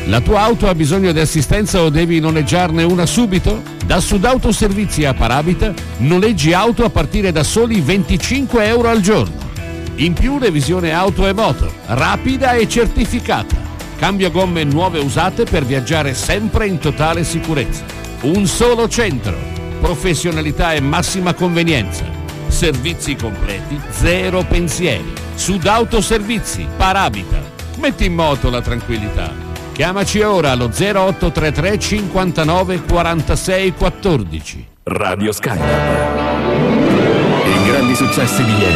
La tua auto ha bisogno di assistenza o devi noleggiarne una subito? Da Sudauto Servizi a Paravita noleggi auto a partire da soli 25 euro al giorno. In più revisione auto e moto, rapida e certificata. Cambio gomme nuove usate per viaggiare sempre in totale sicurezza. Un solo centro, professionalità e massima convenienza. Servizi completi, zero pensieri. Sudauto Servizi, Paravita. Metti in moto la tranquillità. Chiamaci ora allo 0833 59 46 14. Radio Skyline. I grandi successi di ieri